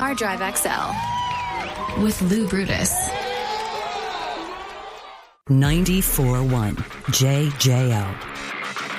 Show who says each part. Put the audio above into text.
Speaker 1: Hard Drive XL with Lou Brutus.
Speaker 2: 94.1 JJO.